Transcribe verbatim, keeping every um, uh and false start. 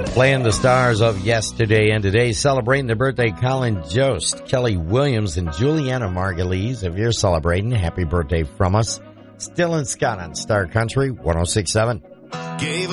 Playing the stars of yesterday and today, celebrating their birthday, Colin Jost, Kelly Williams, and Juliana Margulies. If you're celebrating, happy birthday from us. Still and Scott on Star Country one oh six point seven.